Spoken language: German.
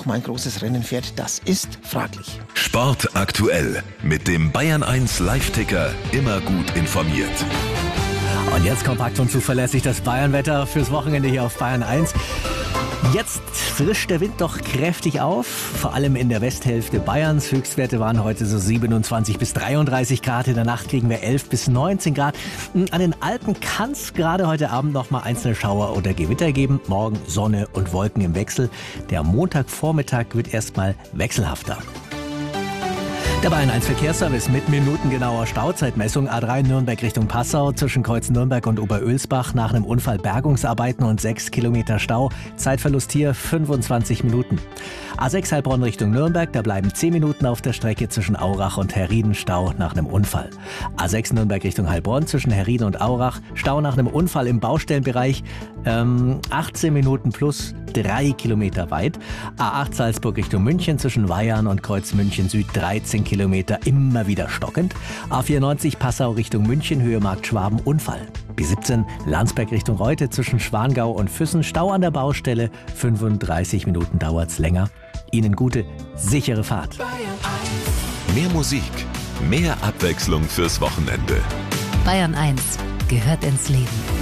nochmal ein großes Rennen fährt, das ist fraglich. Sport aktuell mit dem Bayern 1 Live-Ticker, immer gut informiert. Und jetzt kompakt und zuverlässig das Bayern-Wetter fürs Wochenende hier auf Bayern 1. Jetzt frischt der Wind doch kräftig auf, vor allem in der Westhälfte Bayerns. Höchstwerte waren heute so 27 bis 33 Grad. In der Nacht kriegen wir 11 bis 19 Grad. An den Alpen kann es gerade heute Abend noch mal einzelne Schauer oder Gewitter geben. Morgen Sonne und Wolken im Wechsel. Der Montagvormittag wird erstmal wechselhafter. Der Bayern 1 Verkehrsservice mit minutengenauer Stauzeitmessung. A3 Nürnberg Richtung Passau zwischen Kreuz Nürnberg und Oberölsbach nach einem Unfall Bergungsarbeiten und 6 Kilometer Stau. Zeitverlust hier 25 Minuten. A6 Heilbronn Richtung Nürnberg, da bleiben 10 Minuten auf der Strecke zwischen Aurach und Herrieden Stau nach einem Unfall. A6 Nürnberg Richtung Heilbronn zwischen Herrieden und Aurach, Stau nach einem Unfall im Baustellenbereich, 18 Minuten plus 3 Kilometer weit. A8 Salzburg Richtung München zwischen Weyarn und Kreuz München Süd 13 Kilometer, immer wieder stockend. A94 Passau Richtung München, Höhe Markt Schwaben, Unfall. B17 Landsberg Richtung Reute zwischen Schwangau und Füssen, Stau an der Baustelle, 35 Minuten dauert's länger. Ihnen gute, sichere Fahrt. Mehr Musik, mehr Abwechslung fürs Wochenende. Bayern 1 gehört ins Leben.